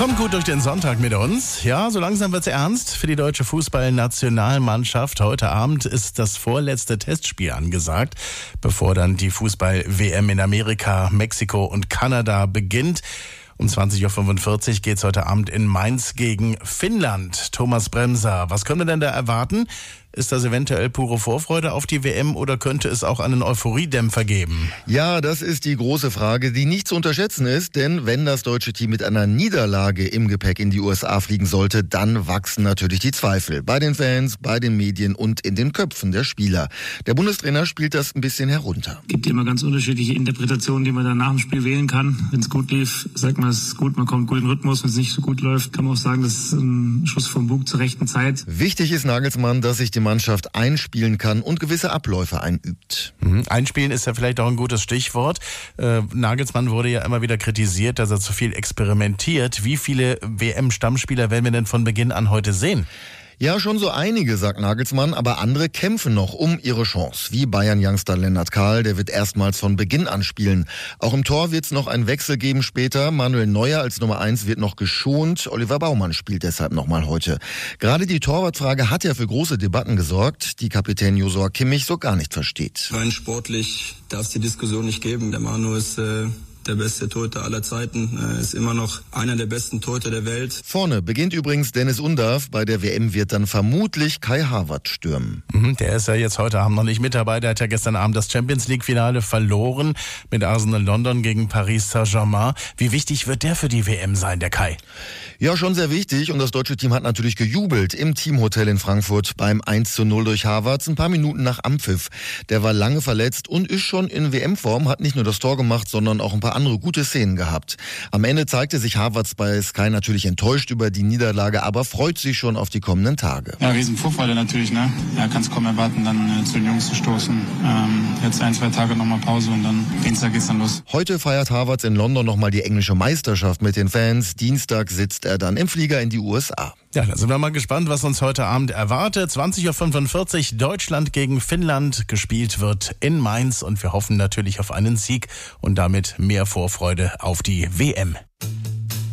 Kommt gut durch den Sonntag mit uns. Ja, so langsam wird's ernst für die deutsche Fußballnationalmannschaft. Heute Abend ist das vorletzte Testspiel angesagt, bevor dann die Fußball-WM in Amerika, Mexiko und Kanada beginnt. Um 20.45 Uhr geht's heute Abend in Mainz gegen Finnland. Thomas Bremser, was können wir denn da erwarten? Ist das eventuell pure Vorfreude auf die WM oder könnte es auch einen Euphoriedämpfer geben? Ja, das ist die große Frage, die nicht zu unterschätzen ist, denn wenn das deutsche Team mit einer Niederlage im Gepäck in die USA fliegen sollte, dann wachsen natürlich die Zweifel. Bei den Fans, bei den Medien und in den Köpfen der Spieler. Der Bundestrainer spielt das ein bisschen herunter. Es gibt immer ganz unterschiedliche Interpretationen, die man dann nach dem Spiel wählen kann. Wenn es gut lief, sagt man, es ist gut, man kommt gut in den Rhythmus. Wenn es nicht so gut läuft, kann man auch sagen, das ist ein Schuss vom Bug zur rechten Zeit. Wichtig ist Nagelsmann, dass sich die Mannschaft einspielen kann und gewisse Abläufe einübt. Einspielen ist ja vielleicht auch ein gutes Stichwort. Nagelsmann wurde ja immer wieder kritisiert, dass er zu viel experimentiert. Wie viele WM-Stammspieler werden wir denn von Beginn an heute sehen? Ja, schon so einige, sagt Nagelsmann, aber andere kämpfen noch um ihre Chance. Wie Bayern-Youngster Lennart Kahl, der wird erstmals von Beginn an spielen. Auch im Tor wird es noch einen Wechsel geben später. Manuel Neuer als Nummer 1 wird noch geschont. Oliver Baumann spielt deshalb nochmal heute. Gerade die Torwartfrage hat ja für große Debatten gesorgt, die Kapitän Josua Kimmich so gar nicht versteht. Rein sportlich darf es die Diskussion nicht geben. Der Manu ist der beste Torhüter aller Zeiten, ist immer noch einer der besten Torhüter der Welt. Vorne beginnt übrigens Dennis Undav. Bei der WM wird dann vermutlich Kai Havertz stürmen. Der ist ja jetzt heute Abend noch nicht mit dabei. Der hat ja gestern Abend das Champions-League-Finale verloren mit Arsenal London gegen Paris Saint-Germain. Wie wichtig wird der für die WM sein, der Kai? Ja, schon sehr wichtig. Und das deutsche Team hat natürlich gejubelt im Teamhotel in Frankfurt beim 1:0 durch Havertz, ein paar Minuten nach Anpfiff. Der war lange verletzt und ist schon in WM-Form, hat nicht nur das Tor gemacht, sondern auch ein paar andere gute Szenen gehabt. Am Ende zeigte sich Havertz bei Sky natürlich enttäuscht über die Niederlage, aber freut sich schon auf die kommenden Tage. Ja, riesen Vorfreude natürlich, ne? Er kann es kaum erwarten, dann zu den Jungs zu stoßen. Jetzt 1-2 Tage nochmal Pause und dann Dienstag geht's dann los. Heute feiert Havertz in London nochmal die englische Meisterschaft mit den Fans. Dienstag sitzt er dann im Flieger in die USA. Ja, dann sind wir mal gespannt, was uns heute Abend erwartet. 20.45 Uhr Deutschland gegen Finnland. Gespielt wird in Mainz und wir hoffen natürlich auf einen Sieg und damit mehr Vorfreude auf die WM.